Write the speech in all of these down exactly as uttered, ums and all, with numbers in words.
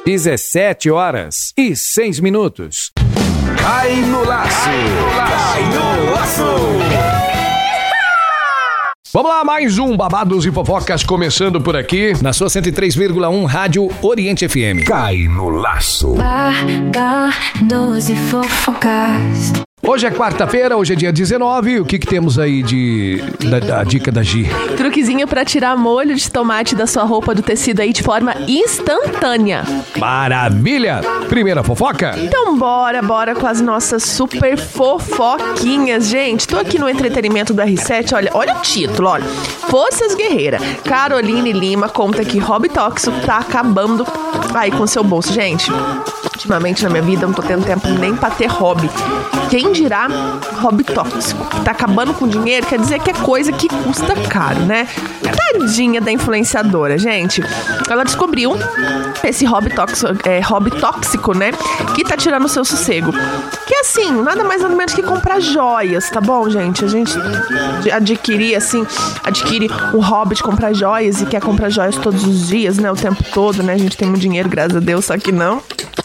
dezessete horas e seis minutos. Cai no laço! Cai no laço! Vamos lá, mais um Babados e Fofocas começando por aqui. Na sua cento e três vírgula um Rádio Oriente F M. Cai no laço. Babados e Fofocas. Hoje é quarta-feira, hoje é dia dezenove. O que que temos aí de da, da dica da Gi? Truquezinho pra tirar molho de tomate da sua roupa do tecido aí de forma instantânea. Maravilha! Primeira fofoca? Então bora, bora com as nossas super fofoquinhas, gente. Tô aqui no entretenimento do R sete, olha, olha o título, olha. Forças Guerreira. Caroline Lima conta que hobby tóxico tá acabando aí com seu bolso. Gente, ultimamente na minha vida eu não tô tendo tempo nem pra ter hobby. Quem dirá hobby tóxico? Tá acabando com dinheiro, quer dizer que é coisa que custa caro, né? Tadinha da influenciadora, gente. Ela descobriu esse hobby tóxico, é, hobby tóxico, né? Que tá tirando o seu sossego. Que assim, nada mais nada menos que comprar joias, tá bom, gente? A gente adquirir, assim, adquire o hobby de comprar joias e quer comprar joias todos os dias, né? O tempo todo, né? A gente tem muito dinheiro, graças a Deus, só que não.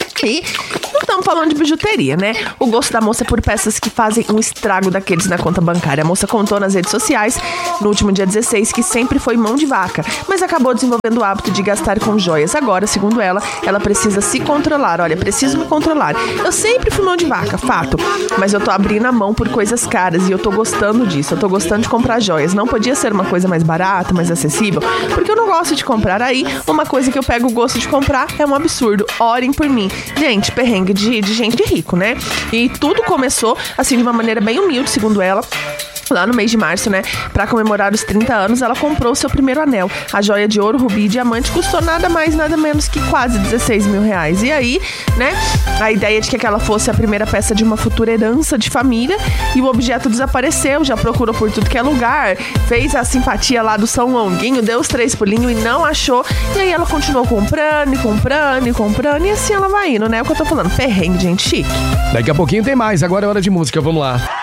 E não estamos falando de bijuteria, né? O gosto da moça é por peças que fazem um estrago daqueles na conta bancária. A moça contou nas redes sociais, no último dia dezesseis, que sempre foi mão de vaca, mas acabou desenvolvendo o hábito de gastar com joias. Agora, segundo ela, ela precisa se controlar. Olha, preciso me controlar. Eu sempre fui mão de vaca, fato, mas eu tô abrindo a mão por coisas caras e eu tô gostando disso. Eu tô gostando de comprar joias. Não podia ser uma coisa mais barata, mais acessível, porque eu não gosto de comprar. Aí, uma coisa que eu pego o gosto de comprar é um absurdo. Orem por mim. Gente, perrengue de, de gente rico, né? E tudo começou, assim, de uma maneira bem humilde, segundo ela. Lá no mês de março, né, pra comemorar os trinta anos, ela comprou o seu primeiro anel. A joia de ouro, rubi e diamante custou nada mais, nada menos que quase dezesseis mil reais. E aí, né, a ideia de que aquela fosse a primeira peça de uma futura herança de família, e o objeto desapareceu, já procurou por tudo que é lugar, fez a simpatia lá do São Longuinho, deu os três pulinhos e não achou. E aí ela continuou comprando e comprando e comprando, e assim ela vai indo, né? É o que eu tô falando, perrengue, gente, chique. Daqui a pouquinho tem mais, agora é hora de música, vamos lá.